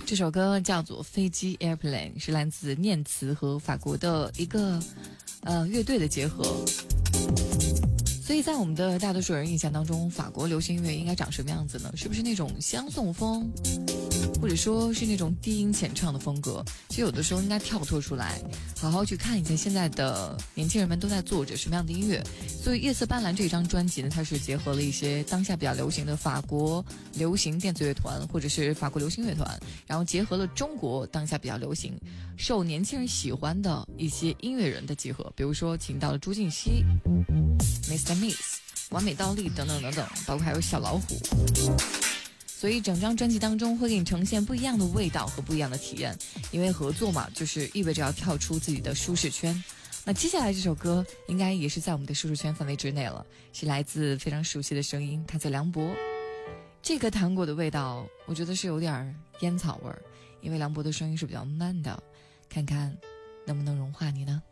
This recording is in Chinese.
这首歌叫做《飞机 Airplane》，是来自念慈和法国的一个乐队的结合。所以在我们的大多数人印象当中，法国流行音乐应该长什么样子呢？是不是那种相送风，或者说是那种低音浅唱的风格？其实有的时候应该跳脱出来，好好去看一下现在的年轻人们都在做着什么样的音乐。所以《夜色斑斓》这张专辑呢，它是结合了一些当下比较流行的法国流行电子乐团或者是法国流行乐团，然后结合了中国当下比较流行受年轻人喜欢的一些音乐人的集合，比如说请到了朱婧汐、Mr. Miss、完美倒立等等等等，包括还有小老虎。所以整张专辑当中会给你呈现不一样的味道和不一样的体验，因为合作嘛，就是意味着要跳出自己的舒适圈。那接下来这首歌应该也是在我们的舒适圈范围之内了，是来自非常熟悉的声音，它叫梁博。这个糖果的味道我觉得是有点烟草味儿，因为梁博的声音是比较慢的，看看能不能融化你呢？